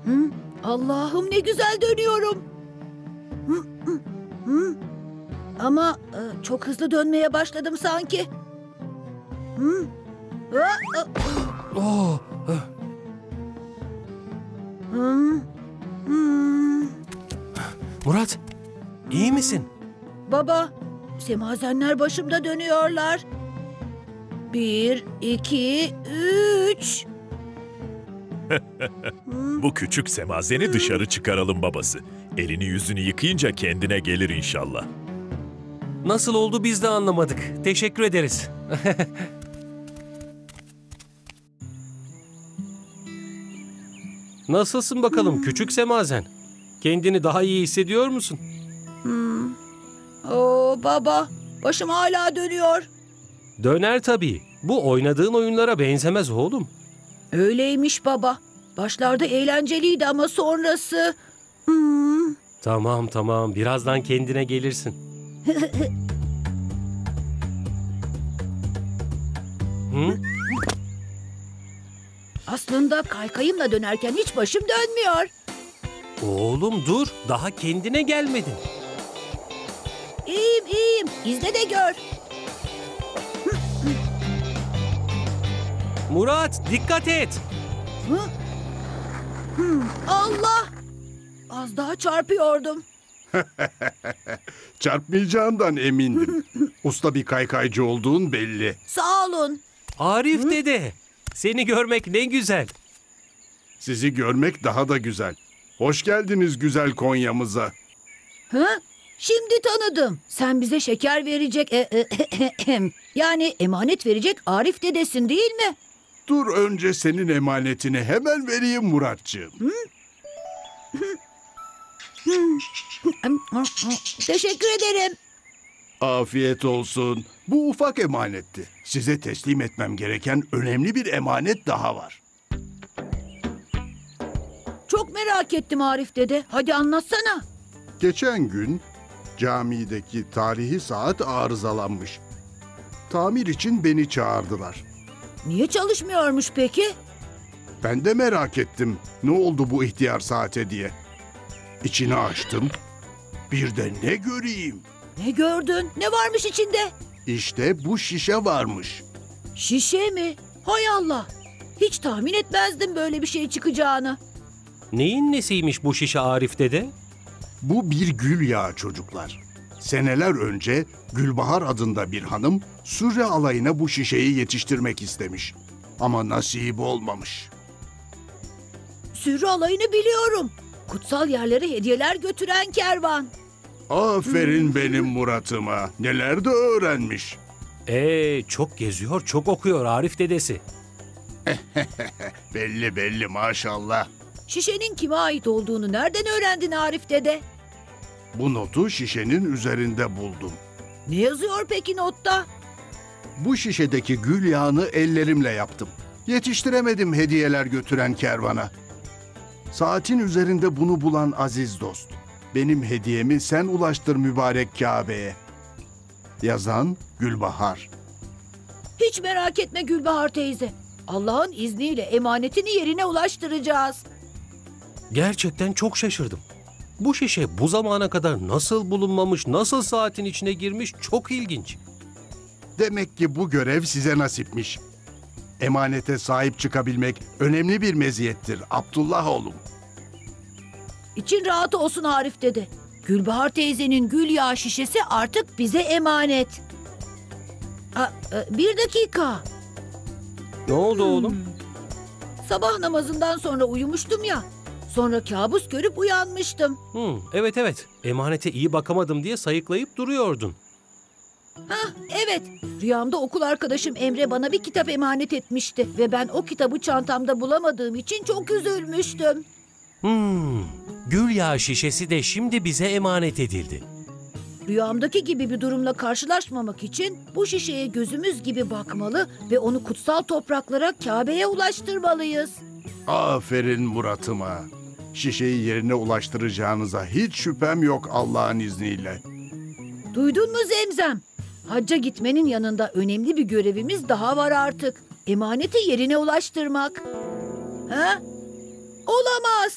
Allah'ım ne güzel dönüyorum. Ama çok hızlı dönmeye başladım sanki. Oh, Murat, iyi misin? Baba, semazenler başımda dönüyorlar. 1, 2, 3. Bu küçük semazeni dışarı çıkaralım babası. Elini yüzünü yıkayınca kendine gelir inşallah. Nasıl oldu biz de anlamadık. Teşekkür ederiz. Nasılsın bakalım küçük semazen? Kendini daha iyi hissediyor musun? Oo baba, başım hala dönüyor. Döner tabii. Bu oynadığın oyunlara benzemez oğlum. Öyleymiş baba. Başlarda eğlenceliydi ama sonrası... Tamam, birazdan kendine gelirsin. Hı? Aslında kaykayımla dönerken hiç başım dönmüyor. Oğlum dur, daha kendine gelmedin. İyiyim. İzle de gör. Murat, dikkat et. Allah! Az daha çarpıyordum. Çarpmayacağından emindim. Usta bir kaykaycı olduğun belli. Sağ olun. Arif dede, seni görmek ne güzel. Sizi görmek daha da güzel. Hoş geldiniz güzel Konya'mıza. Şimdi tanıdım. Sen bize şeker verecek... yani emanet verecek Arif dedesin değil mi? Dur önce senin emanetini hemen vereyim Muratcığım. Teşekkür ederim. Afiyet olsun. Bu ufak emanetti. Size teslim etmem gereken önemli bir emanet daha var. Çok merak ettim Arif dede. Hadi anlatsana. Geçen gün camideki tarihi saat arızalanmış. Tamir için beni çağırdılar. Niye çalışmıyormuş peki? Ben de merak ettim. Ne oldu bu ihtiyar saate diye. İçini açtım. Bir de ne göreyim? Ne gördün? Ne varmış içinde? İşte bu şişe varmış. Şişe mi? Hay Allah. Hiç tahmin etmezdim böyle bir şey çıkacağını. Neyin nesiymiş bu şişe Arif dede? Bu bir gül yağı çocuklar. Seneler önce Gülbahar adında bir hanım Sürre alayına bu şişeyi yetiştirmek istemiş. Ama nasip olmamış. Sürü alayını biliyorum. Kutsal yerlere hediyeler götüren kervan. Aferin benim Murat'ıma. Neler de öğrenmiş. Çok geziyor, çok okuyor Arif dedesi. Belli maşallah. Şişenin kime ait olduğunu nereden öğrendin Arif dede? Bu notu şişenin üzerinde buldum. Ne yazıyor peki notta? Bu şişedeki gül yağını ellerimle yaptım. Yetiştiremedim hediyeler götüren kervana. Saatin üzerinde bunu bulan aziz dost. Benim hediyemi sen ulaştır mübarek Kabe'ye. Yazan Gülbahar. Hiç merak etme Gülbahar teyze. Allah'ın izniyle emanetini yerine ulaştıracağız. Gerçekten çok şaşırdım. Bu şişe bu zamana kadar nasıl bulunmamış, nasıl saatin içine girmiş çok ilginç. Demek ki bu görev size nasipmiş. Emanete sahip çıkabilmek önemli bir meziyettir Abdullah oğlum. İçin rahat olsun Arif dede. Gülbahar teyzenin gül yağı şişesi artık bize emanet. Bir dakika. Ne oldu oğlum? Sabah namazından sonra uyumuştum ya. Sonra kabus görüp uyanmıştım. Evet. Emanete iyi bakamadım diye sayıklayıp duruyordun. Evet. Rüyamda okul arkadaşım Emre bana bir kitap emanet etmişti. Ve ben o kitabı çantamda bulamadığım için çok üzülmüştüm. Gül yağı şişesi de şimdi bize emanet edildi. Rüyamdaki gibi bir durumla karşılaşmamak için bu şişeye gözümüz gibi bakmalı ve onu kutsal topraklara, Kabe'ye ulaştırmalıyız. Aferin Murat'ıma. Şişeyi yerine ulaştıracağınıza hiç şüphem yok Allah'ın izniyle. Duydun mu Zemzem? Hacca gitmenin yanında önemli bir görevimiz daha var artık. Emaneti yerine ulaştırmak. Olamaz.